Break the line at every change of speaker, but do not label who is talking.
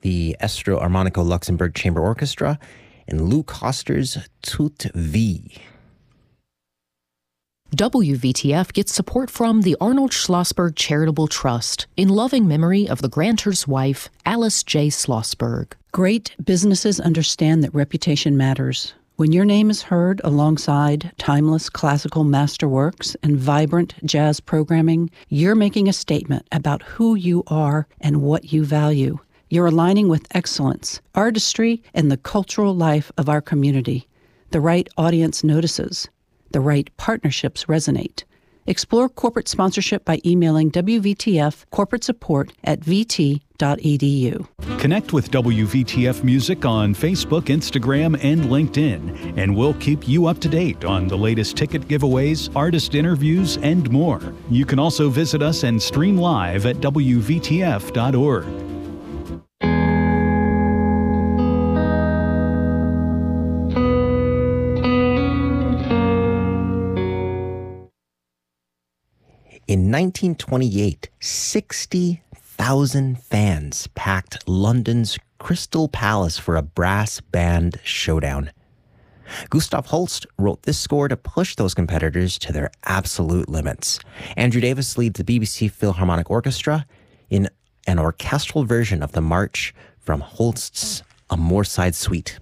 the Estro Armonico Luxembourg Chamber Orchestra, and Lou Koster's Toute Vie.
WVTF gets support from the Arnold Schlossberg Charitable Trust in loving memory of the grantor's wife, Alice J. Schlossberg.
Great businesses understand that reputation matters. When your name is heard alongside timeless classical masterworks and vibrant jazz programming, you're making a statement about who you are and what you value. You're aligning with excellence, artistry, and the cultural life of our community. The right audience notices. The right partnerships resonate. Explore corporate sponsorship by emailing WVTF corporate support at vt.edu.
Connect with WVTF Music on Facebook, Instagram, and LinkedIn, and we'll keep you up to date on the latest ticket giveaways, artist interviews, and more. You can also visit us and stream live at WVTF.org.
In 1928, 60,000 fans packed London's Crystal Palace for a brass band showdown. Gustav Holst wrote this score to push those competitors to their absolute limits. Andrew Davis leads the BBC Philharmonic Orchestra in an orchestral version of the march from Holst's A Moorside Suite.